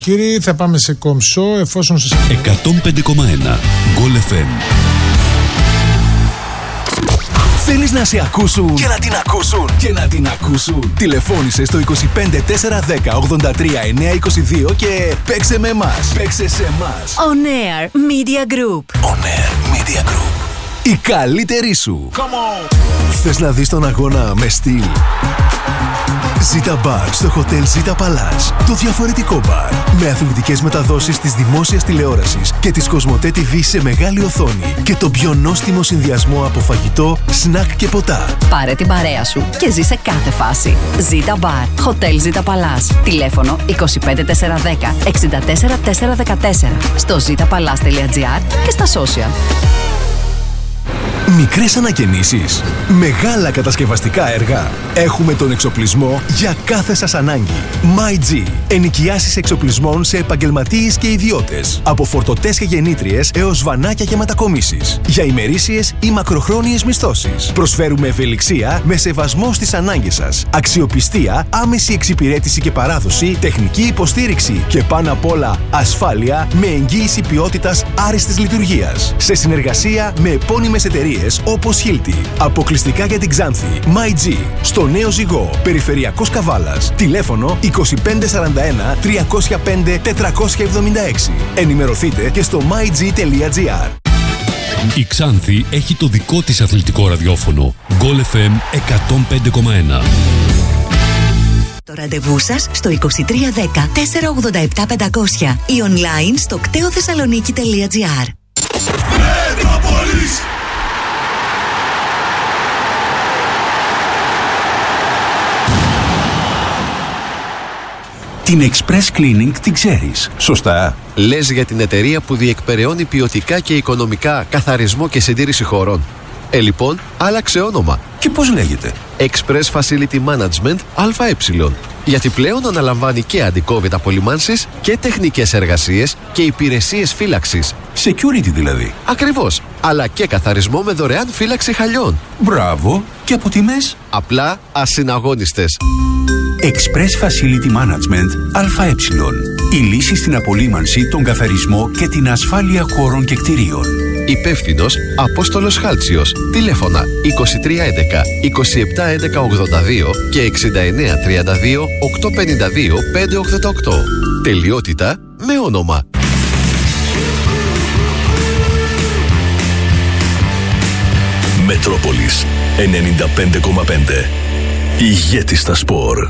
Κύριοι, θα πάμε σε κομψό εφόσον σας... 105,1 Goal FM. Θέλεις να σε ακούσουν και να την ακούσουν και να την ακούσουν? Τηλεφώνησε στο 25 410 83 922 και παίξε με εμάς. Παίξε σε εμάς. On Air Media Group. On Air Media Group. Η καλύτερη σου. Come on. Θες να δεις τον αγώνα με στυλ? Zita Bar στο Hotel Zita Palace. Το διαφορετικό μπαρ. Με αθλητικές μεταδόσεις της δημόσιας τηλεόρασης και της Κοσμοτέ TV σε μεγάλη οθόνη. Και το πιο νόστιμο συνδυασμό από φαγητό, σνακ και ποτά. Πάρε την παρέα σου και ζει σε κάθε φάση. Zita Bar. Hotel Zita Palace. Τηλέφωνο 25410 64414. Στο zitapalace.gr και στα social. Μικρές ανακαινήσεις, μεγάλα κατασκευαστικά έργα. Έχουμε τον εξοπλισμό για κάθε σας ανάγκη. MyG. Ενοικιάσεις εξοπλισμών σε επαγγελματίες και ιδιώτες. Από φορτωτές και γεννήτριες έως βανάκια και μετακομίσεις. Για ημερήσιες ή μακροχρόνιες μισθώσεις. Προσφέρουμε ευελιξία με σεβασμό στις ανάγκες σας. Αξιοπιστία, άμεση εξυπηρέτηση και παράδοση, τεχνική υποστήριξη και πάνω απ' όλα ασφάλεια με εγγύηση ποιότητας άριστης λειτουργίας. Σε συνεργασία με επώνυμες εταιρείες όπως Hilti. Αποκλειστικά για την Ξάνθη. MyG. Στο Νέο Ζυγό. Περιφερειακός Καβάλας. Τηλέφωνο 2541 305 476. Ενημερωθείτε και στο myg.gr. Η Ξάνθη έχει το δικό της αθλητικό ραδιόφωνο. Goal FM 105,1. Το ραντεβού σας στο 2310 487 500 ή online στο κτεothessaloniki.gr. Την Express Cleaning την ξέρεις, σωστά? Λες για την εταιρεία που διεκπεραιώνει ποιοτικά και οικονομικά καθαρισμό και συντήρηση χωρών. Λοιπόν, άλλαξε όνομα. Και πώς λέγεται? Express Facility Management ΑΕ. Γιατί πλέον αναλαμβάνει και αντικόβιτα απολυμάνσεις και τεχνικές εργασίες και υπηρεσίες φύλαξης. Security δηλαδή. Ακριβώς. Αλλά και καθαρισμό με δωρεάν φύλαξη χαλιών. Μπράβο. Και από τιμές? Απλά ασυναγώνιστες. Express Facility Management ΑΕ. Η λύση στην απολύμανση, τον καθαρισμό και την ασφάλεια χώρων και κτηρίων. Υπεύθυνος Απόστολος Χάλτσιος. Τηλέφωνα 2311 2711 82 και 6932 852 588. Τελειότητα με όνομα. Μετρόπολης 95,5. Ηγέτη στα σπορ.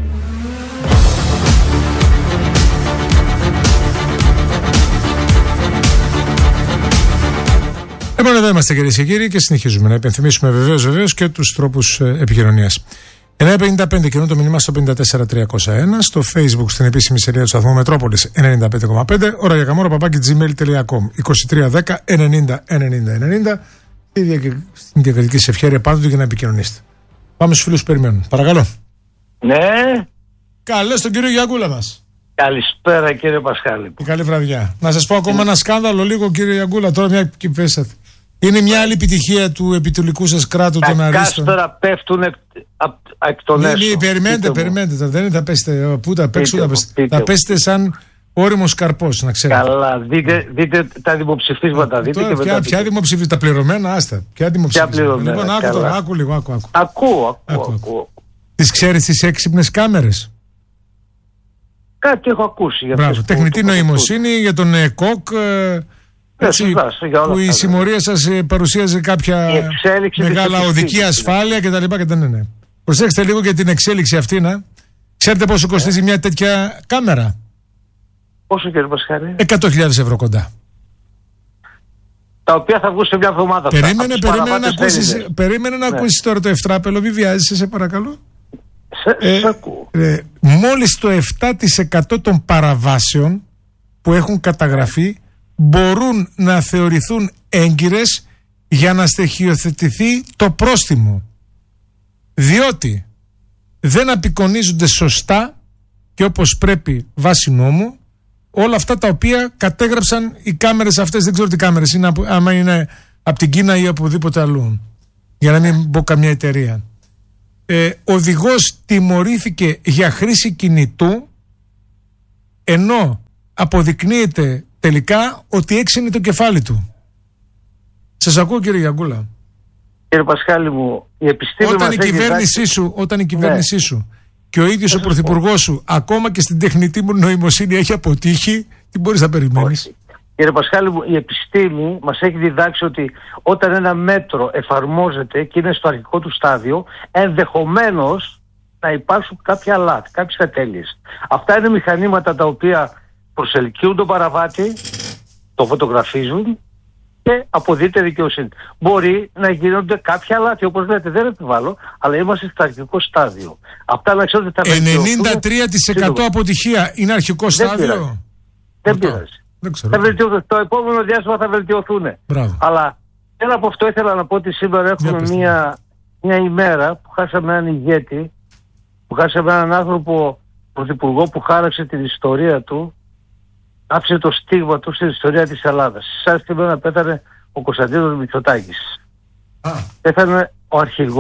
Λοιπόν, εδώ είμαστε κυρίες και κύριοι και συνεχίζουμε να υπενθυμίσουμε βεβαίως και τους τρόπους επικοινωνίας. 955 κοινό το μήνυμα στο 54301, στο Facebook στην επίσημη σελίδα του σταθμού Μετρόπολης 95,5, ώρα για καμόρα @gmail.com 2310 90 90 90. Στην διακριτική σε ευχέρεια πάντοτε για να επικοινωνήσετε. Πάμε στους φίλους που περιμένουν. Παρακαλώ. Ναι. Καλώς τον κύριο Γιαγκούλα μας. Καλησπέρα κύριε Πασχάλη. Καλή βραδιά. Να σας πω ακόμα ένα σκάνδαλο λίγο κύριε Γιαγκούλα, τώρα μια και πέσατε. Είναι μια άλλη επιτυχία του επιτελικού σας κράτου των αρίστων. Τα κάστορα πέφτουν εκ των έσω. Περιμένετε. Δεν είναι θα πέσετε πού τα παίξουν, θα πέσετε σαν όριμος καρπός, να ξέρετε. Καλά, δείτε τα δημοψηφίσματα. Ποια δημοψηφίσματα, τα πληρωμένα, άστα. Ποια δημοψηφίσματα. Λοιπόν, άκου τώρα, άκου λίγο. Ακούω. Τις ξέρεις τις έξυπνες κάμερες? Κάτι έχω ακούσει. Μπράβο, τεχνητή νοημοσύνη για τον ΕΚΟΚ. Έτσι, που η συμμορία σας παρουσίαζε κάποια μεγάλα οδική ασφάλεια κτλ. Ναι. Προσέξτε λίγο για την εξέλιξη αυτή. Ξέρετε πόσο κοστίζει μια τέτοια κάμερα? Πόσο κύριε Πασχάλη? 100.000 ευρώ κοντά. Τα οποία θα βγουν σε μια εβδομάδα. Περίμενε να ακούσεις τώρα το ευτράπελο. Μη βιάζεσαι, σε παρακαλώ. Σε ακούω. Μόλις το 7% των παραβάσεων που έχουν καταγραφεί μπορούν να θεωρηθούν έγκυρες για να στοιχειοθετηθεί το πρόστιμο, διότι δεν απεικονίζονται σωστά και όπως πρέπει βάσει νόμου όλα αυτά τα οποία κατέγραψαν οι κάμερες αυτές. Δεν ξέρω τι κάμερες είναι, άμα είναι από την Κίνα ή οπουδήποτε αλλού, για να μην πω καμιά εταιρεία. Οδηγός τιμωρήθηκε για χρήση κινητού ενώ αποδεικνύεται τελικά ότι έξινε το κεφάλι του. Σας ακούω, κύριε Γιαγκούλα. Κύριε Πασχάλη μου, η επιστήμη όταν η κυβέρνησή σου και ο ίδιος ο πρωθυπουργός σου ακόμα και στην τεχνητή μου νοημοσύνη έχει αποτύχει, τι μπορείς να περιμένεις? Όχι. Κύριε Πασχάλη μου, η επιστήμη μας έχει διδάξει ότι όταν ένα μέτρο εφαρμόζεται και είναι στο αρχικό του στάδιο, ενδεχομένως να υπάρξουν κάποια λάθη, κάποιες ατέλειες. Αυτά είναι μηχανήματα τα οποία προσελκύουν τον παραβάτη, το φωτογραφίζουν και αποδείται δικαιοσύνη. Μπορεί να γίνονται κάποια λάθη, όπως λέτε, δεν επιβάλλω, αλλά είμαστε στο αρχικό στάδιο. Αυτά να ξέρω ότι θα 93% αποτυχία είναι αρχικό στάδιο. Δεν πειράζει. Το επόμενο διάστημα θα βελτιωθούν. Αλλά πέρα από αυτό ήθελα να πω ότι σήμερα έχουμε μια ημέρα που χάσαμε έναν ηγέτη, που χάσαμε έναν άνθρωπο πρωθυπουργό που χάραξε την ιστορία του, άφησε το στίγμα του στην ιστορία της Ελλάδας. Σαν σήμερα πέθανε ο Κωνσταντίνος Μητσοτάκης. Πέθανε ο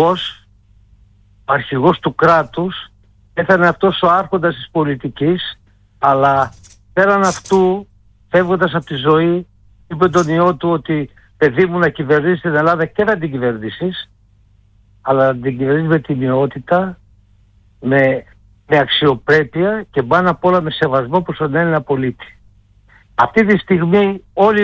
αρχηγός του κράτους, πέθανε αυτός ο άρχοντας της πολιτικής, αλλά πέραν αυτού, φεύγοντας από τη ζωή, είπε τον ιό του ότι παιδί μου να κυβερνήσει την Ελλάδα και να την κυβερνήσεις, αλλά να την κυβερνήσεις με τιμιότητα, με αξιοπρέπεια και πάνω απ' όλα με σεβασμό προς τον Έλληνα πολίτη. Αυτή τη στιγμή όλοι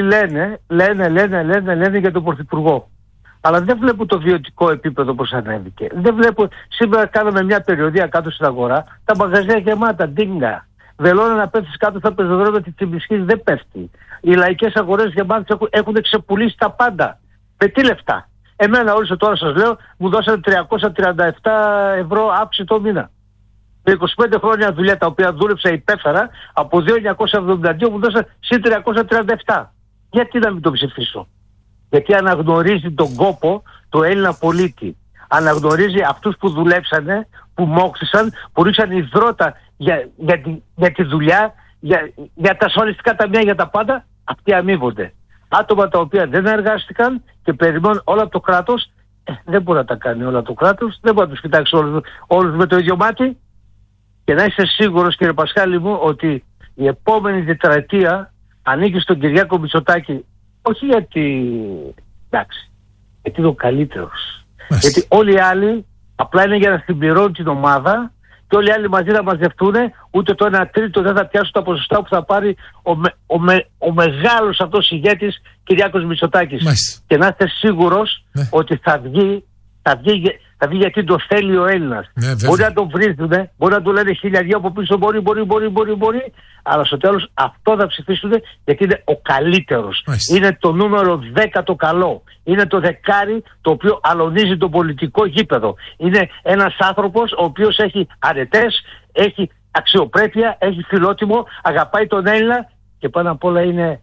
λένε για τον Πρωθυπουργό. Αλλά δεν βλέπω το βιωτικό επίπεδο πώς ανέβηκε. Δεν βλέπω, σήμερα κάναμε μια περιοδία κάτω στην αγορά, τα μαγαζιά γεμάτα, ντίνγκα. Βελώνε να πέφτεις κάτω στα πεζοδρόμια της Τσιμπισχής, δεν πέφτει. Οι λαϊκές αγορές γεμάτες έχουν ξεπουλήσει τα πάντα. Με τι λεφτά? Εμένα όλους τώρα σας λέω, μου δώσανε 337 ευρώ άψη το μήνα. Με 25 χρόνια δουλειά τα οποία δούλεψα υπέφερα, από 2.972 μου δώσανε συν 337. Γιατί να μην το ψηφίσω? Γιατί αναγνωρίζει τον κόπο του Έλληνα πολίτη. Αναγνωρίζει αυτούς που δουλέψανε, που μόχθησαν, που ρίξαν υδρότα για τη δουλειά, για τα ασφαλιστικά ταμεία, για τα πάντα. Αυτοί αμείβονται. Άτομα τα οποία δεν εργάστηκαν και περιμένουν όλα το κράτος, δεν μπορεί να τα κάνει όλα το κράτος, δεν μπορεί να τους κοιτάξει όλους με το ίδιο μάτι. Και να είσαι σίγουρος, κύριε Πασχάλη μου, ότι η επόμενη τετραετία ανήκει στον Κυριάκο Μητσοτάκη, όχι γιατί είναι ο καλύτερος. Γιατί όλοι οι άλλοι απλά είναι για να συμπληρώνουν την ομάδα και όλοι οι άλλοι μαζί να μαζευτούν, ούτε το 1/3 δεν θα πιάσουν τα ποσοστά που θα πάρει ο μεγάλος αυτός ηγέτης Κυριάκος Μητσοτάκης. Και να είστε σίγουρος ότι θα βγει γιατί το θέλει ο Έλληνας. Μπορεί να τον βρίζουν, μπορεί να του λένε 1000 από πίσω, μπορεί, αλλά στο τέλος αυτό θα ψηφίσουν γιατί είναι ο καλύτερος. Είναι το νούμερο 10 το καλό. Είναι το δεκάρι το οποίο αλωνίζει το πολιτικό γήπεδο. Είναι ένας άνθρωπος ο οποίος έχει αρετές, έχει αξιοπρέπεια, έχει φιλότιμο, αγαπάει τον Έλληνα και πάνω απ' όλα είναι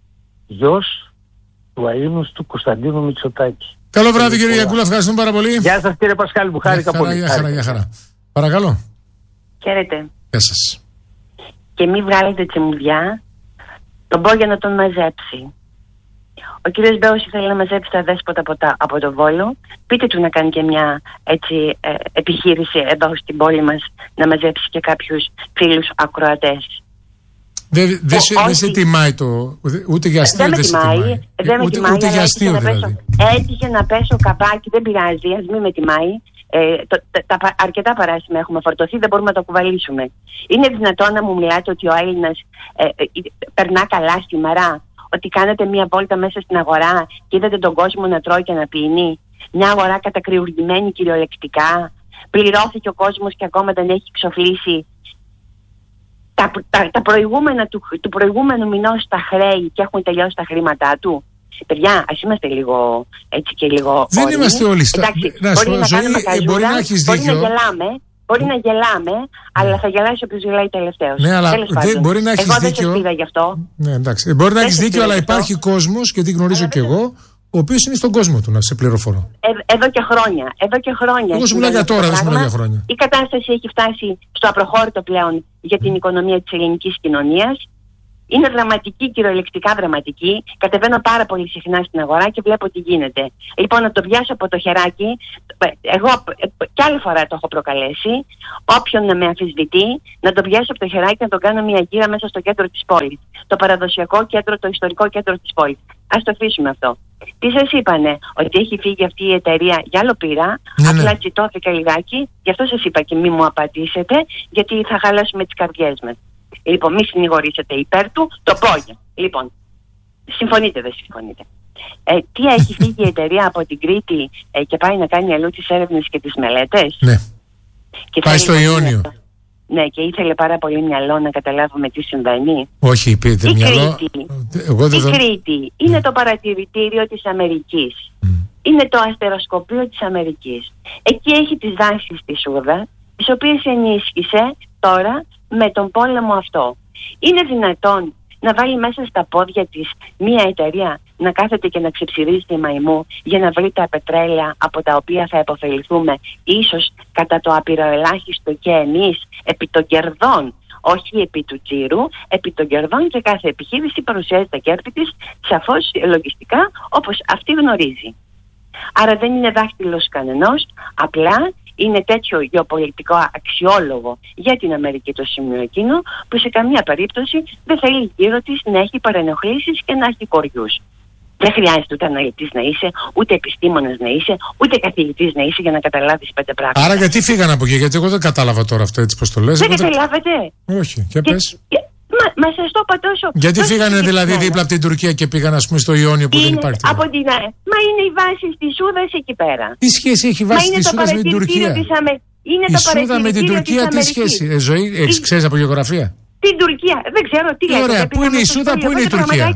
γιος του αείμνους του Κωνσταντίνου Μητσοτάκη. Καλό βράδυ, κύριε Γιαγκούλα, ευχαριστούμε πάρα πολύ. Γεια σας, κύριε Πασχάλη, μου χάρηκα πολύ. Γεια χαρά. Παρακαλώ. Χαίρετε. Γεια σας. Και μη βγάλετε τσιμουδιά, τον πω για να τον μαζέψει. Ο κύριος Μπέος θέλει να μαζέψει τα δέσποτα από το Βόλο. Πείτε του να κάνει και μια επιχείρηση εδώ στην πόλη μας, να μαζέψει και κάποιους φίλους ακροατές. Δεν σε τιμάει ούτε για αστείο δεν σε τιμάει. Ούτε για αστείο δηλαδή. Έτυχε να πέσω καπάκι, δεν πειράζει, ας μην με τιμάει. Αρκετά παράσημα έχουμε φορτωθεί, δεν μπορούμε να το κουβαλήσουμε. Είναι δυνατόν να μου μιλάτε ότι ο Έλληνας περνά καλά σήμερα, ότι κάνετε μία βόλτα μέσα στην αγορά και είδατε τον κόσμο να τρώει και να πίνει? Μια αγορά κατακριουργημένη κυριολεκτικά, πληρώθηκε ο κόσμος και ακόμα δεν έχει εξοφλήσει τα προηγούμενα του προηγούμενου μηνός τα χρέη και έχουν τελειώσει τα χρήματά του. Παιδιά, ας είμαστε λίγο έτσι και λίγο. Δεν όριμοι. Είμαστε όλοι στα. Μπορεί να έχεις δίκιο. Μπορεί να γελάμε, αλλά θα γελάσει όποιος γελάει τελευταίος. Ναι, αλλά μπορεί να έχεις δίκιο. Εγώ δεν σας γι' αυτό. Ναι, εντάξει. Μπορεί να έχεις δίκιο, αλλά υπάρχει κόσμος, και τι γνωρίζω κι εγώ, ο οποίος είναι στον κόσμο του, να σε πληροφορώ. Εδώ και χρόνια. Εγώ σου μιλάω για τώρα, δεν σου μιλάω για χρόνια. Η κατάσταση έχει φτάσει στο απροχώρητο πλέον για την οικονομία της ελληνικής κοινωνίας. Είναι δραματική, κυριολεκτικά δραματική. Κατεβαίνω πάρα πολύ συχνά στην αγορά και βλέπω τι γίνεται. Λοιπόν, να το πιάσω από το χεράκι. Εγώ κι άλλη φορά το έχω προκαλέσει. Όποιον να με αμφισβητεί, να το πιάσω από το χεράκι και να τον κάνω μια γύρα μέσα στο κέντρο της πόλης. Το παραδοσιακό κέντρο, το ιστορικό κέντρο της πόλης. Ας το αφήσουμε αυτό. Τι σας είπανε, ότι έχει φύγει αυτή η εταιρεία για άλλο πείρα, απλά τσιτώθηκα λιγάκι, γι' αυτό σας είπα και μη μου απαντήσετε, γιατί θα χαλάσουμε τις καρδιές μας. Λοιπόν, μη συνηγορήσετε υπέρ του, το πόγιο. Λοιπόν, συμφωνείτε, δεν συμφωνείτε. Τι έχει φύγει η εταιρεία από την Κρήτη και πάει να κάνει αλλού τις έρευνες και τις μελέτες. Ναι. Και πάει στο Ιόνιο. Ναι, και ήθελε πάρα πολύ μυαλό να καταλάβουμε τι συμβαίνει. Όχι, πείτε μυαλό. Η Κρήτη είναι το παρατηρητήριο της Αμερικής. Είναι το αστεροσκοπείο της Αμερικής. Εκεί έχει τις βάσεις της Σούδα, τις οποίες ενίσχυσε τώρα με τον πόλεμο αυτό. Είναι δυνατόν να βάλει μέσα στα πόδια της μία εταιρεία να κάθεται και να ξεψηρίζει τη μαϊμού για να βρει τα πετρέλαια από τα οποία θα επωφεληθούμε ίσως κατά το απειροελάχιστο και εμείς επί των κερδών, όχι επί του τζίρου, επί των κερδών, και κάθε επιχείρηση παρουσιάζει τα κέρδη της σαφώς λογιστικά όπως αυτή γνωρίζει. Άρα δεν είναι δάχτυλος κανενός, απλά είναι τέτοιο γεωπολιτικό αξιόλογο για την Αμερική το σημείο εκείνο που σε καμία περίπτωση δεν θέλει γύρω της να έχει παρενοχλήσεις και να έχει κοριούς. Δεν χρειάζεται ούτε αναλυτής να είσαι, ούτε επιστήμονας να είσαι, ούτε καθηγητής να είσαι για να καταλάβεις 5 πράγματα. Άρα γιατί φύγαν από εκεί, γιατί εγώ δεν κατάλαβα τώρα αυτό έτσι πως το λες. Δεν καταλάβετε. Όχι, για πες. Μα σας το είπα τόσο. Γιατί φύγανε δηλαδή δίπλα από την Τουρκία και πήγαν, ας πούμε, στο Ιόνιο που δεν υπάρχει. Από την Μα είναι η βάση της Σούδας εκεί πέρα. Τι σχέση έχει η βάση της Σούδας με την Τουρκία? Η Σούδα με την Τουρκία τι σχέση? Ζωή, ξέρεις από γεωγραφία? Την Τουρκία, δεν ξέρω τι λέει. Ωραία, πού είναι η Σούδα, πού είναι η Τουρκία?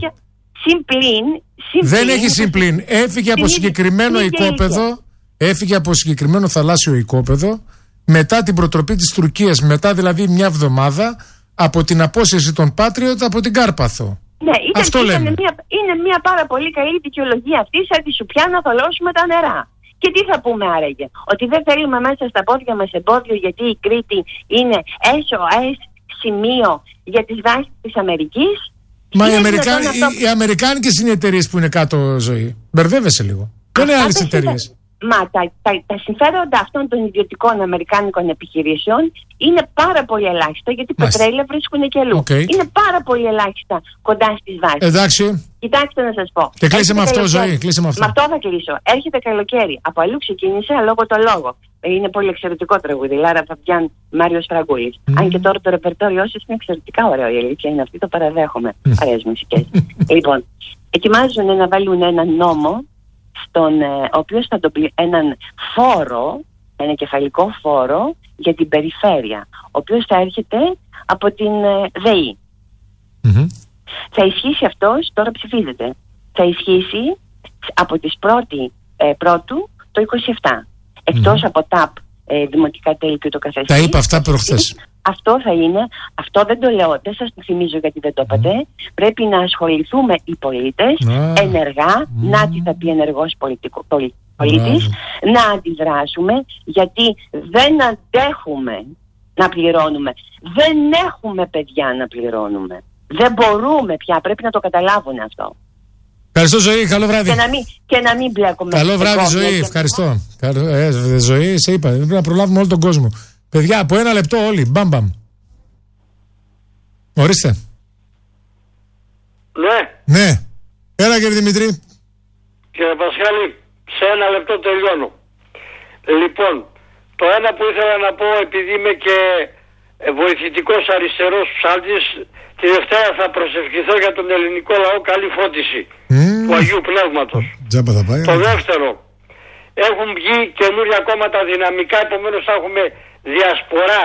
Δεν έχει συμπλήν. Έφυγε από συγκεκριμένο οικόπεδο, έφυγε από συγκεκριμένο θαλάσσιο οικόπεδο μετά την προτροπή της Τουρκίας, μετά δηλαδή μια εβδομάδα από την απόσυρση των Patriot από την Κάρπαθο. Ναι, είναι μια πάρα πολύ καλή δικαιολογία αυτή, σαν τη σουπιά να θολώσουμε τα νερά. Και τι θα πούμε άραγε? Ότι δεν θέλουμε μέσα στα πόδια μας εμπόδιο γιατί η Κρήτη είναι SOS σημείο για τις βάσεις της Αμερικής? Μα οι αμερικάνικες είναι οι εταιρείες που είναι κάτω, Ζωή. Μπερδεύεσαι λίγο. Δεν είναι άλλες εταιρείες. Μα τα συμφέροντα αυτών των ιδιωτικών αμερικάνικων επιχειρήσεων είναι πάρα πολύ ελάχιστα, γιατί πετρέλαια βρίσκουν και αλλού. Είναι πάρα πολύ ελάχιστα κοντά στις βάσεις. Εντάξει. Κοιτάξτε να σας πω. Και κλείσε με αυτό, Ζωή. Κλείσε με αυτό. Με αυτό θα κλείσω. Έρχεται καλοκαίρι. Από αλλού ξεκίνησε, λόγω το λόγο. Είναι πολύ εξαιρετικό τραγούδι. Λάρα Φαβιάν, Μάριος Φραγκούλης. Αν και τώρα το ρεπερτόριό σας είναι εξαιρετικά ωραίο. Η αλήθεια είναι αυτή, το παραδέχομαι. Ωραίες μουσικές. Λοιπόν, ετοιμάζουν να βάλουν έναν νόμο, ο οποίος θα έναν φόρο, ένα κεφαλικό φόρο για την περιφέρεια, ο οποίος θα έρχεται από την ΔΕΗ. Θα ισχύσει αυτός, τώρα ψηφίζεται, θα ισχύσει από τις πρώτου το 27, εκτός από ΤΑΠ, δημοτικά τέλη και το καθεστώς. Τα είπα αυτά προχθές. Αυτό θα είναι, αυτό δεν το λέω, δεν σας το θυμίζω γιατί δεν το είπατε. Πρέπει να ασχοληθούμε οι πολίτες ενεργά, να τι θα πει ενεργός πολίτης, να αντιδράσουμε, γιατί δεν αντέχουμε να πληρώνουμε. Δεν έχουμε παιδιά να πληρώνουμε. Δεν μπορούμε πια, πρέπει να το καταλάβουν αυτό. Ευχαριστώ, Ζωή, καλό βράδυ. Και να μην μπλέκουμε. Καλό βράδυ, Ζωή, ευχαριστώ. Ζωή, σε είπα, πρέπει να προλάβουμε όλο τον κόσμο. Παιδιά, από 1 λεπτό όλοι, μπαμπαμ. Ορίστε. Ναι. Έλα, κύριε Δημητρή. Κύριε Πασχάλη, σε 1 λεπτό τελειώνω. Λοιπόν, το ένα που ήθελα να πω, επειδή είμαι και βοηθητικός αριστερός ψάλτης, τη Δευτέρα θα προσευχηθώ για τον ελληνικό λαό καλή φώτιση του Αγίου Πνεύματος. Το δεύτερο, έχουν βγει καινούρια κόμματα δυναμικά, επομένως θα έχουμε διασπορά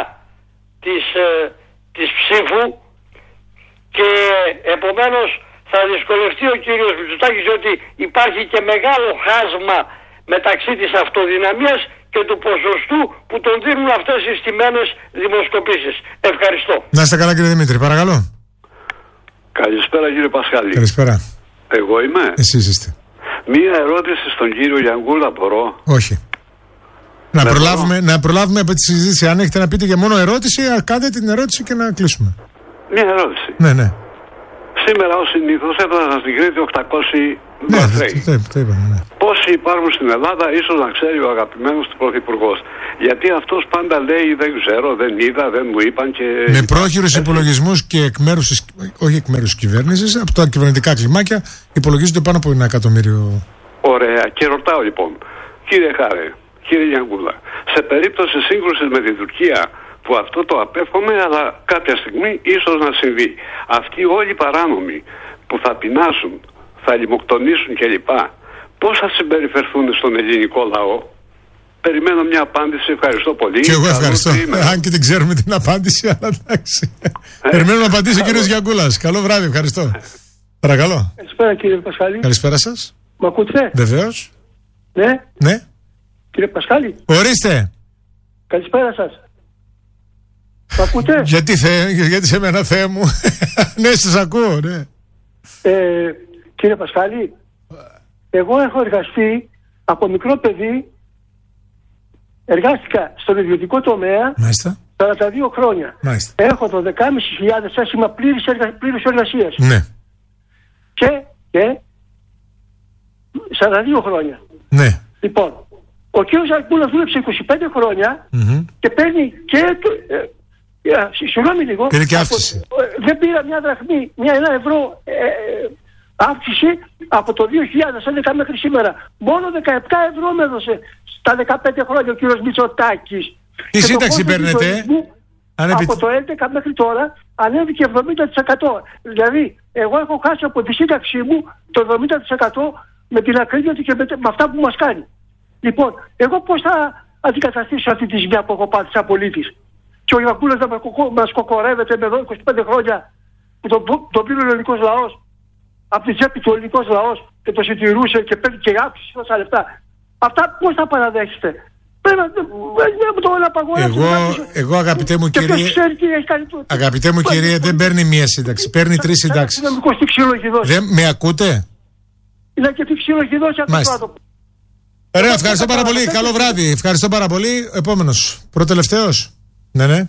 της ψήφου και επομένως θα δυσκολευτεί ο κύριος Μητσοτάκης, διότι υπάρχει και μεγάλο χάσμα μεταξύ της αυτοδυναμίας και του ποσοστού που τον δίνουν αυτές οι στημένες δημοσκοπήσεις. Ευχαριστώ. Να είστε καλά, κύριε Δημήτρη, παρακαλώ. Καλησπέρα, κύριε Πασχάλη. Καλησπέρα. Εγώ είμαι. Εσείς είστε. Μία ερώτηση στον κύριο Γιανγκούλα μπορώ? Όχι. Να προλάβουμε από τη συζήτηση. Αν έχετε να πείτε για μόνο ερώτηση, κάντε την ερώτηση και να κλείσουμε. Μία ερώτηση. Ναι. Σήμερα ως συνήθως έφτασαν στην Κρήτη 800 βαθρέοι. Το είπαμε, ναι. Πόσοι υπάρχουν στην Ελλάδα, ίσως να ξέρει ο αγαπημένος του Πρωθυπουργός. Γιατί αυτός πάντα λέει δεν ξέρω, δεν είδα, δεν μου είπαν και... Με πρόχειρους υπολογισμούς και όχι εκ μέρους της κυβέρνησης, από τα κυβερνητικά κλιμάκια υπολογίζονται πάνω από 1 εκατομμύριο. Ωραία. Και ρωτάω λοιπόν, κύριε Χάρε, κύριε Γιανγκούλα, σε περίπτωση σύγκρουσης με την Τουρκία, που αυτό το απέφχομαι, αλλά κάποια στιγμή ίσως να συμβεί, αυτοί όλοι οι παράνομοι που θα πεινάσουν, θα λιμοκτονήσουν κλπ, πώς θα συμπεριφερθούν στον ελληνικό λαό? Περιμένω μια απάντηση. Ευχαριστώ πολύ. Και εγώ ευχαριστώ. Αν και δεν ξέρουμε την απάντηση, αλλά εντάξει. Περιμένω να απαντήσει ο κύριος Γιανγκούλας. Καλό βράδυ, ευχαριστώ. Παρακαλώ. Καλησπέρα κύριε Πασχάλη. Καλησπέρα σας. Μ' ακούτε? Βεβαίως. Ναι. Κύριε Πασχάλη. Ορίστε. Καλησπέρα σας. Μ' ακούτε? Γιατί σε μένα, Θεέ μου. Ναι, σας ακούω, ναι. Κύριε Πασχάλη, εγώ έχω εργαστεί από μικρό παιδί. Εργάστηκα στον ιδιωτικό τομέα. Μάλιστα. 42 χρόνια. Μάλιστα. Έχω το 10.500 άσημα πλήρης εργασίας. Ναι. Και 42 χρόνια. Ναι. Λοιπόν, ο κύριος Ζαρκούλας δούλεψε 25 χρόνια και παίρνει και... συγγνώμη λίγο. Πήρε και αύξηση. Δεν πήρα μια δραχμή, ένα ευρώ αύξηση από το 2011 μέχρι σήμερα. Μόνο 17 ευρώ με έδωσε στα 15 χρόνια ο κύριος Μητσοτάκης. Τι σύνταξη παίρνετε? Από το 2011 μέχρι τώρα ανέβηκε 70%. Δηλαδή, εγώ έχω χάσει από τη σύνταξή μου το 70% με την ακρίβεια και με αυτά που μας κάνει. Λοιπόν, εγώ πώς θα αντικαταστήσω αυτή τη ζημιά που έχω πάθει σαν πολίτης? Και ο Γιανγκούλας να μας κοκορεύεται με 25 χρόνια που τον πήρε ο ελληνικός λαός, από την τσέπη του ελληνικός λαός και το συντηρούσε και παίρνει και αύξηση τόσα λεφτά. Αυτά πώς θα παραδέχεστε? Αγαπητέ μου κύριε, δεν παίρνει μία σύνταξη, παίρνει 3 συντάξεις. Με ακούτε? Είναι και τι ξυλοχειδώσει από το άνθρωπο. Ωραία, ευχαριστώ πάρα πολύ. Καλό βράδυ. Ευχαριστώ πάρα πολύ. Επόμενος. Προτελευταίος. Ναι.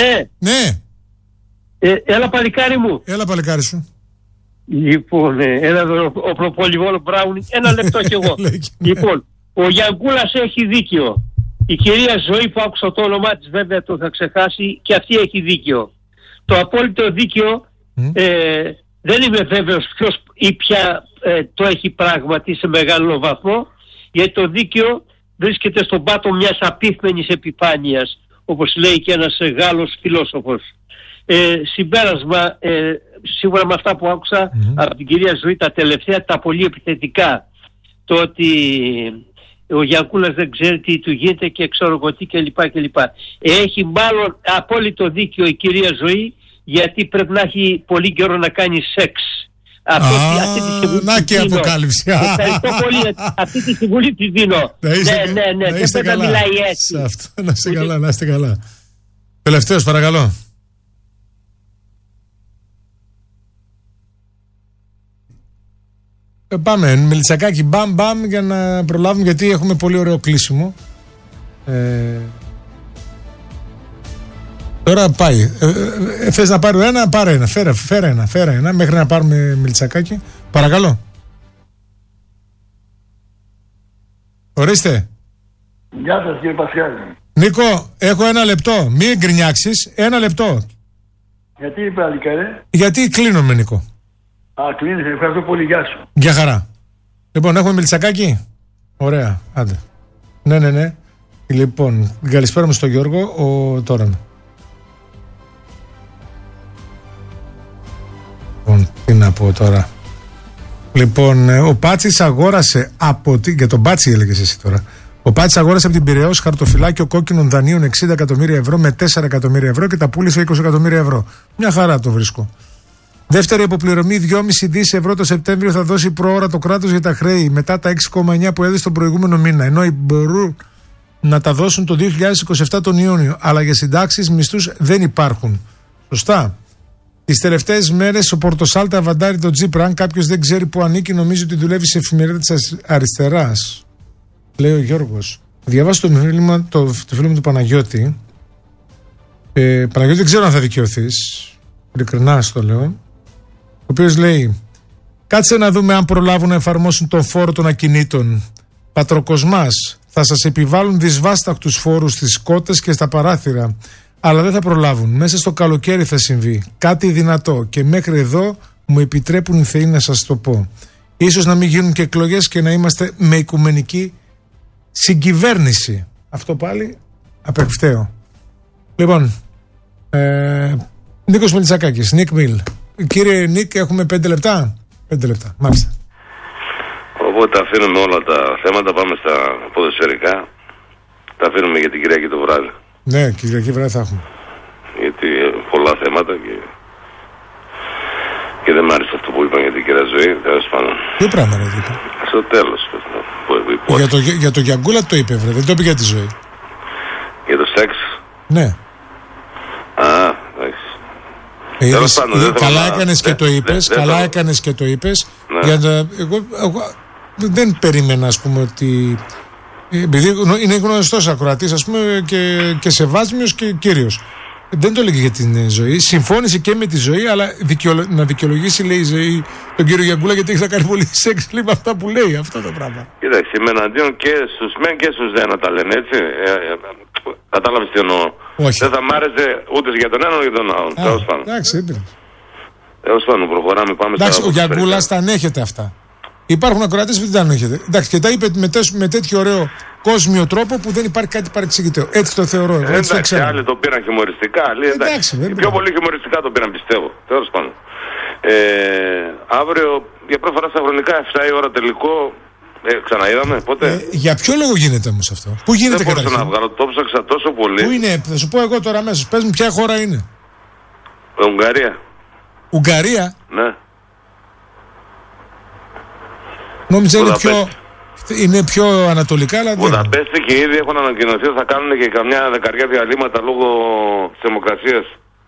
Έλα παλικάρι μου. Έλα παλικάρι σου. Λοιπόν, ο Προπολιβόλο Μπράουν. Ένα λεπτό κι εγώ. Λοιπόν, ο Γιανγκούλας έχει δίκιο. Η κυρία Ζωή που άκουσα το όνομά της, βέβαια το θα ξεχάσει, και αυτή έχει δίκιο. Το απόλυτο δίκιο δεν είμαι βέβαιος ποιος ή ποια το έχει πράγματι σε μεγάλο βαθμό, γιατί το δίκαιο βρίσκεται στον πάτο μιας απίθμενης επιφάνειας, όπως λέει και ένας Γάλλος φιλόσοφος. Συμπέρασμα, σίγουρα με αυτά που άκουσα από την κυρία Ζωή, τα τελευταία, τα πολύ επιθετικά, το ότι ο Γιανγκούλας δεν ξέρει τι του γίνεται και ξέρω εγώ τι κλπ. Έχει μάλλον απόλυτο δίκιο η κυρία Ζωή, γιατί πρέπει να έχει πολύ καιρό να κάνει σεξ. Να και αποκάλυψη. Ευχαριστώ πολύ. Αυτή τη συμβουλή τη δίνω. Ναι, δεν πρέπει να μιλάει έτσι. Να είστε καλά. Τελευταίος παρακαλώ. Πάμε, Μελισσακάκι, μπαμ για να προλάβουμε, γιατί έχουμε πολύ ωραίο κλείσιμο. Τώρα πάει. Θες να πάρω ένα, πάρε ένα. Φέρε ένα μέχρι να πάρουμε Μελισσακάκι. Παρακαλώ. Ορίστε. Γεια σας κύριε Πασχάλη. Νίκο, έχω 1 λεπτό. Μην γκρινιάξεις. 1 λεπτό. Γιατί είπε αλικαρέ? Γιατί κλείνομαι, Νίκο. Κλείνεις. Ευχαριστώ πολύ. Γεια σου. Γεια χαρά. Λοιπόν, έχουμε Μελισσακάκι. Ωραία. Άντε. Ναι. Λοιπόν, καλησπέρα μου στον Γιώργο. Τώρα. Λοιπόν, τι να πω τώρα. Λοιπόν, ο Πάτσης αγόρασε για τον Πάτσι έλεγες εσύ τώρα. Ο Πάτσης αγόρασε από την Πειραιώς χαρτοφυλάκιο κόκκινων δανείων 60 εκατομμύρια ευρώ με 4 εκατομμύρια ευρώ και τα πούλησε 20 εκατομμύρια ευρώ. Μια χαρά το βρίσκω. Δεύτερη αποπληρωμή 2,5 δις ευρώ το Σεπτέμβριο θα δώσει προώρα το κράτος για τα χρέη μετά τα 6,9 που έδωσε τον προηγούμενο μήνα. Ενώ μπορούν να τα δώσουν το 2027 τον Ιούνιο. Αλλά για συντάξεις μισθούς δεν υπάρχουν. Σωστά. Τις τελευταίες μέρες ο Πορτοσάλτα αβαντάρει τον Τζίπρα. Αν κάποιος δεν ξέρει που ανήκει, νομίζει ότι δουλεύει σε εφημερίδα της αριστεράς. Λέει ο Γιώργος. Διαβάζω το φίλο μου του Παναγιώτη. Παναγιώτη, δεν ξέρω αν θα δικαιωθείς. Ειλικρινά στο λέω. οποίος λέει: κάτσε να δούμε αν προλάβουν να εφαρμόσουν τον φόρο των ακινήτων. Πατροκοσμάς, θα σας επιβάλλουν δυσβάστακτους φόρους στις κότες και στα παράθυρα. Αλλά δεν θα προλάβουν. Μέσα στο καλοκαίρι θα συμβεί. Κάτι δυνατό. Και μέχρι εδώ μου επιτρέπουν οι θεοί να σας το πω. Ίσως να μην γίνουν και εκλογές και να είμαστε με οικουμενική συγκυβέρνηση. Αυτό πάλι απευκταίο. Λοιπόν, Νίκος Μελισσακάκης, Νίκ Μιλ. Κύριε Νίκ, έχουμε 5 λεπτά. 5 λεπτά, μάλιστα. Οπότε αφήνουμε όλα τα θέματα, πάμε στα ποδοσφαιρικά. Τα αφήνουμε για την Κυριακή το βράδυ. Ναι, Κυριακή βράδυ θα έχουμε. Γιατί πολλά θέματα και δεν μ' άρεσε αυτό που είπαν για την κυρία Ζωή. Τέλος πάντων. Τι πράγμα ρε είπε. Στο τέλος. Για το Γιαγκούλα το είπε, βρε. Δεν το είπε για τη Ζωή. Για το σεξ. Ναι. Α, εντάξει. Καλά έκανες και το είπες. Καλά έκανες και το είπες. Εγώ δεν περίμενα, ας πούμε, ότι. Επειδή είναι γνωστός ακροατής, ας πούμε, και σεβάσμιος και κύριος. Δεν το έλεγε για την Ζωή. Συμφώνησε και με τη Ζωή, αλλά να δικαιολογήσει, λέει, η Ζωή τον κύριο Γιαγκούλα, γιατί έχει να κάνει πολύ σεξ, λέει, με αυτά που λέει, αυτό το πράγμα. Κοίταξε, είμαι εναντίον και στους μεν και στους δεν να τα λένε, έτσι. Κατάλαβες τι εννοώ. Όχι. Δεν θα μ' άρεσε ούτε για τον έναν ούτε για τον άλλον. Τέλος πάντων. Εντάξει, τέλος πάντων, προχωράμε, πάμε στα. Εντάξει, ο Γιαγκούλας τα ανέχεται αυτά. Υπάρχουν ακροατές που δεν τα ανέχεται. Εντάξει, και τα είπε με τέτοιο ωραίο κόσμιο τρόπο που δεν υπάρχει κάτι παρεξηγητέο. Έτσι το θεωρώ εγώ. Εντάξει, άλλοι το πήραν χιουμοριστικά. Άλλοι, εντάξει, πιο πολύ χιουμοριστικά το πήραν, πιστεύω. Τέλος πάντων. Αύριο για πρώτη φορά στα χρονικά 7 η ώρα τελικό. Ξαναείδαμε, πότε. Για ποιο λόγο γίνεται όμως αυτό? Πού γίνεται καταρχήν? Δεν μπορούσα να βγάλω, το ψάξα τόσο πολύ. Πού είναι, θα σου πω εγώ τώρα αμέσως. Πες μου ποια χώρα είναι. Ουγγαρία. Ουγγαρία? Ναι. Νόμιζα είναι πιο ανατολικά, αλλά δεν. Βουδαπέστη και ήδη έχουν ανακοινωθεί ότι θα κάνουν και καμιά δεκαριά διαλύματα λόγω της θερμοκρασίας.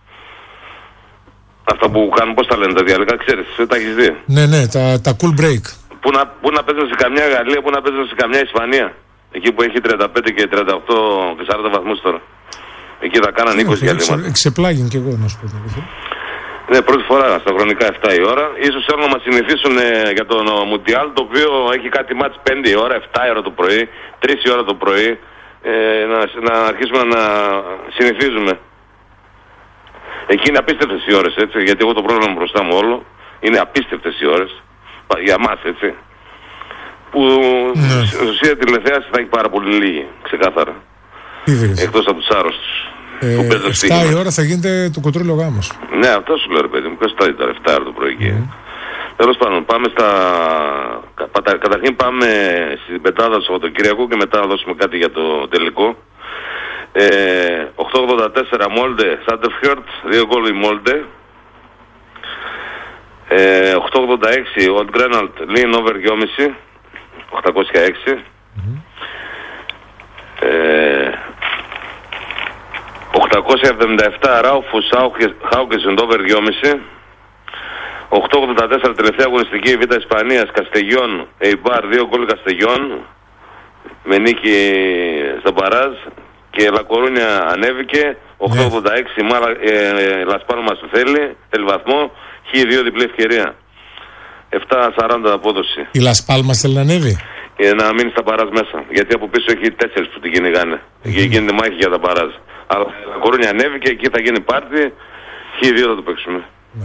Αυτά που κάνουν, πώς τα λένε τα διαλύματα, ξέρεις, τα έχεις δει. Ναι, τα cool break. Πού να παίζουν σε καμιά Γαλλία, πού να παίζουν σε καμιά Ισπανία. Εκεί που έχει 35 και 38 και 40 βαθμούς τώρα. Εκεί θα κάναν 20 διαλύματα. Εξεπλάγιν κι εγώ να σου πω. Ναι, πρώτη φορά στα χρονικά 7 η ώρα. Ίσως θέλουν να μας συνηθίσουν για το Μουντιάλ, το οποίο έχει κάτι μάτς 5 η ώρα, 7 η ώρα το πρωί, 3 η ώρα το πρωί. Να αρχίσουμε να συνηθίζουμε. Εκεί είναι απίστευτες οι ώρες, έτσι, γιατί εγώ το πρόγραμμα μπροστά μου όλο. Είναι απίστευτες οι ώρες. Για μας, έτσι. Που στην ουσία τηλεθέαση θα έχει πάρα πολύ λίγη, ξεκάθαρα. Εκτός από τους άρρωστους. 7 η ώρα θα γίνεται το κοντρόλο γάμος. Ναι, αυτό σου λέω, ρε παιδί μου. Ποιος θα ήταν 7 η ώρα το πρωί εκεί. Τέλος πάντων, πάμε στα. Καταρχήν πάμε στην πετάδα του Σαββατοκύριακου και μετά να δώσουμε κάτι για το τελικό. 884 Μόλντε, Σάντεφχερτ, 2 γκολ η Μόλντε. 886 Ολτ Γκρέναλτ, Λίν over 2,5, 806. 877 Ράουφους Χάουκεσεν over 2,5. 884 τελευταία αγωνιστική Β' Ισπανίας, Καστεγιόν, Εϊμπάρ, 2 γκολ Καστεγιόν με νίκη στο Παράζ. Και Λακορούνια ανέβηκε, 886 Λασπάλμας του θέλει βαθμό, Χ2 διπλή ευκαιρία, 7-40 απόδοση. Η Λασπάλμας θέλει να ανέβει. Να μείνει στα Παράζ μέσα, γιατί από πίσω έχει 4 που την κυνηγάνε. Εκεί γίνεται μάχη για τα Παράζ. Αλλά η Λακορούνια ανέβηκε, εκεί θα γίνει πάρτι, Χ2 θα το παίξουμε.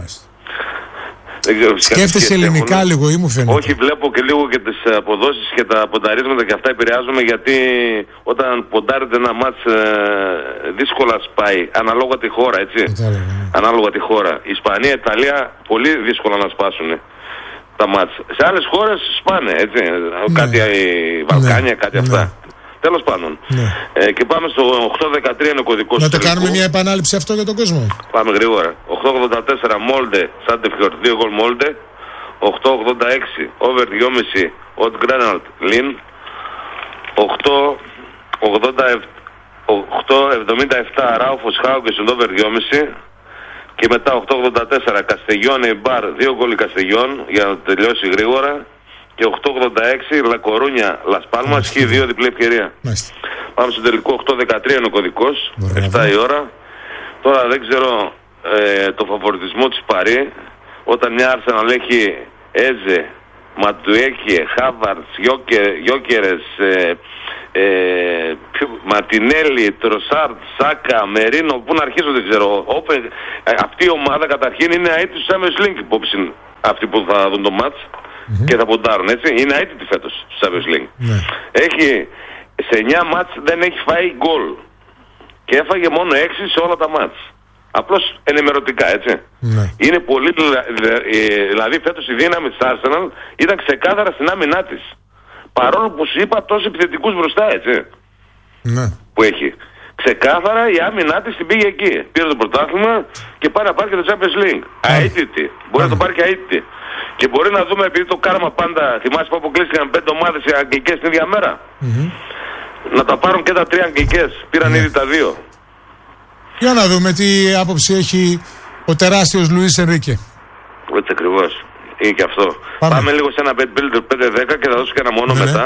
Σκέφτεσαι ελληνικά λίγο ή μου φαίνεται? Όχι, βλέπω και λίγο και τις αποδόσεις και τα πονταρίσματα και αυτά επηρεάζομαι, γιατί όταν ποντάρετε ένα μάτς δύσκολα σπάει, ανάλογα τη χώρα, έτσι. Ανάλογα τη χώρα. Η Ισπανία, η Ιταλία πολύ δύσκολα να σπάσουν τα μάτς. Σε άλλες χώρες σπάνε, έτσι. Κάτι Βαλκάνια, κάτι αυτά. Τέλος πάντων. Και πάμε στο 8-13 είναι ο κωδικός. Να το κάνουμε μια επανάληψη αυτό για τον κόσμο. Πάμε γρήγορα. 8-84 Μόλντε, Σάντεφχερτ, 2 γκολ Μόλντε. 8-86 over 2,5 Ολτ Γκρέναλτ, Λίν. 8-77 Ράουφος Χάουκεσεν over 2,5. Και μετά 8-84 Καστεγιόν, Εϊμπάρ, 2 γκολ Καστεγιόν για να τελειώσει γρήγορα. Και 8-86 Λακορούνια, Λασπάλμας, Χ2 διπλή ευκαιρία. Πάμε στο τελικό. 8-13 είναι ο κωδικός, 7 η ώρα. Τώρα δεν ξέρω το φαβοριτισμό της Παρί. όταν μια Arsenal έχει Έζε, Ματουέκε, Χάβαρτς, Γιόκερες, Ματινέλη, Τροσάρτ, Σάκα, Μερίνο, πού να αρχίσω δεν ξέρω. Αυτή η ομάδα καταρχήν είναι αίτητη του Champions League υπόψη, αυτοί που θα δουν το μάτς και θα ποντάρουν, έτσι. Είναι αίτητη φέτος του Champions League. Έχει σε 9 μάτς δεν έχει φάει γκολ και έφαγε μόνο 6 σε όλα τα μάτς. Απλώς ενημερωτικά, έτσι. Είναι πολύ, δηλαδή φέτος η δύναμη της Arsenal ήταν ξεκάθαρα στην άμυνά της. Παρόλο που σου είπα τόσους επιθετικούς μπροστά, έτσι. Που έχει. Ξεκάθαρα η άμυνά της την πήγε εκεί. Πήρε το πρωτάθλημα και πάει να πάρει και το Champions League. Αίτητη. Μπορεί να το πάρει και αίτητη. Και μπορεί να δούμε, επειδή το κάρμα πάντα, θυμάσαι που αποκλείστηκαν 5 ομάδες αγγλικές την ίδια μέρα. Να τα πάρουν και τα 3 αγγλικές. Πήραν ήδη τα 2. Για να δούμε τι άποψη έχει ο τεράστιος Λουίς Ενρίκε. Έτσι ακριβώς. Είναι και αυτό. Πάμε λίγο σε ένα bet builder 5-10 και θα δώσω και ένα μόνο μετά.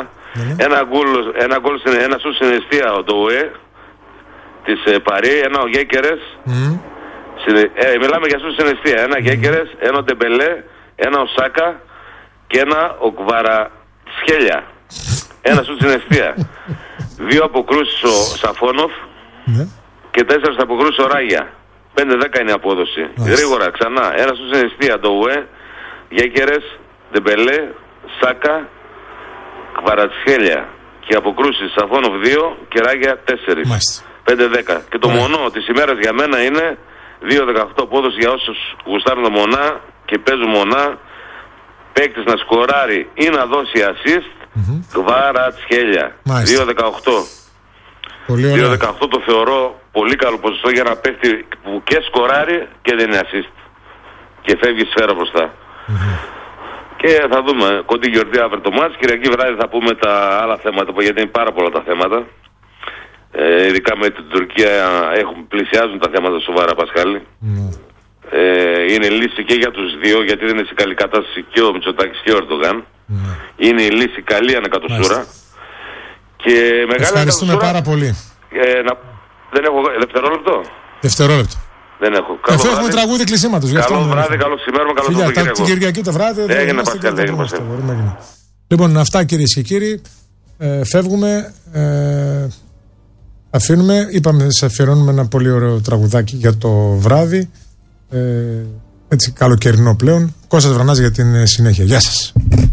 Ένα σου στην αιστεία το ΟΕ της Παρί, ένα ο Γκέκερες. Μιλάμε για σου στην αιστεία. Ένα Γκέκερες, ένα ο Ντεμπελέ, ένα ο Σάκα και ένα ο Κβαρατσχέλια. Ένα σου στην αιστεία. 2 αποκρούσεις ο Σαφόνοφ και 4 αποκρούσεις ο Ράγια. 5-10 είναι η απόδοση. Γρήγορα ξανά. Ένα σου στην αιστεία το ΟΕ, Γκέκερες, Ντεμπελέ, Σάκα, Κβαρατσχέλια και αποκρούσεις Σαφόνοφ 2 και Ράγια 4. 5-10. Και το μονό της ημέρας για μένα είναι 2-18 απόδοση για όσους γουστάρουν το μονά και παίζουν μονά. Παίκτης να σκοράρει ή να δώσει assist. Κβαρατσχέλια 2-18. 2-18 το θεωρώ πολύ καλό ποσοστό για να παίχτη που και σκοράρει και δεν είναι assist και φεύγει σφαίρα μπροστά. Και θα δούμε κοντή γιορτή αύριο το μάτς. Κυριακή βράδυ θα πούμε τα άλλα θέματα, γιατί είναι πάρα πολλά τα θέματα. Ειδικά με την Τουρκία πλησιάζουν τα θέματα σοβαρά, Πασχάλη. Είναι λύση και για τους δύο, γιατί δεν είναι σε καλή κατάσταση και ο Μητσοτάκης και ο Ερντογάν. Είναι η λύση καλή ανακατοσούρα. Και μεγάλη ευχαριστούμε πάρα πολύ. Δεν έχω δευτερόλεπτο. Δευτερόλεπτο. Δεν έχω. Αφού έχουμε τραγούδι κλεισίματος. Καλό βράδυ, καλό ξημέρωμα, καλό Σαββατοκύριακο. Την Κυριακή το βράδυ. Έγινε Πασχάλη. Λοιπόν, αυτά κυρίες και κύριοι. Φεύγουμε. Αφήνουμε. Είπαμε να σας αφιερώνουμε ένα πολύ ωραίο τραγουδάκι για το βράδυ. Έτσι καλοκαιρινό πλέον. Κώστας Βρανάς για την συνέχεια. Γεια σας.